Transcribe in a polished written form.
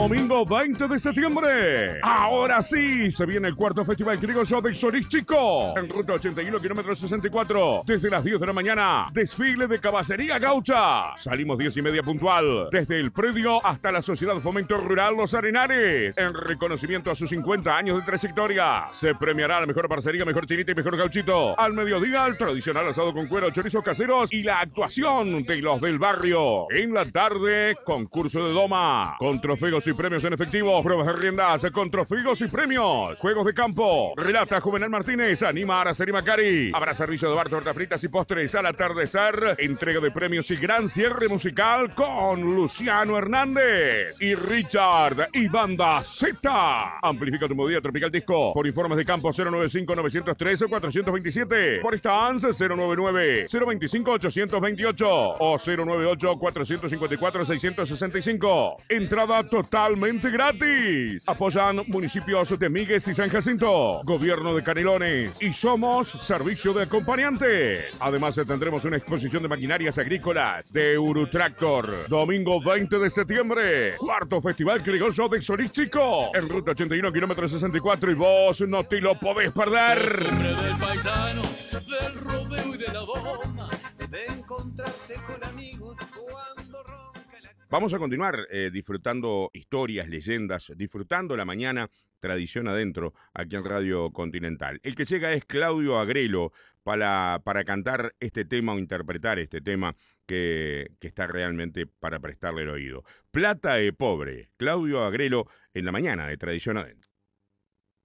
Domingo 20 de septiembre. Ahora sí, se viene el cuarto Festival Criollo de Solís Chico. En ruta 81, kilómetro 64. Desde las 10 de la mañana, desfile de caballería gaucha. Salimos 10:30 puntual. Desde el predio hasta la Sociedad Fomento Rural Los Arenares. En reconocimiento a sus 50 años de trayectoria. Se premiará la mejor parcería, mejor chinita y mejor gauchito. Al mediodía, el tradicional asado con cuero, chorizos caseros y la actuación de los del barrio. En la tarde, concurso de doma. Con trofeos y premios en efectivo. Pruebas de riendas con trofeos y premios. Juegos de campo. Relata Juvenal Martínez. Anima Araceli Macari. Habrá servicio de bar, tortas fritas y postres al atardecer. Entrega de premios y gran cierre musical con Luciano Hernández y Richard y Banda Z. Amplifica tu movida Tropical Disco. Por informes de campo 095-913-427. Por Stans 099-025-828 o 098-454-665. Entrada totalmente gratis. Apoyan municipios de Míguez y San Jacinto. Gobierno de Canelones. Y somos servicio de acompañante. Además tendremos una exposición de maquinarias agrícolas de Urutractor. Domingo 20 de septiembre. Cuarto Festival Criollo de Solís Chico. En ruta 81, kilómetro 64. Y vos no te lo podés perder. Del paisano, del rodeo y de la doma, de encontrarse con amigos cuando ronca la... Vamos a continuar disfrutando historias, leyendas, disfrutando la mañana, tradición adentro, aquí en Radio Continental. El que llega es Claudio Agrelo para cantar este tema o interpretar este tema que está realmente para prestarle el oído. Plata de pobre, Claudio Agrelo en la mañana de Tradición Adentro.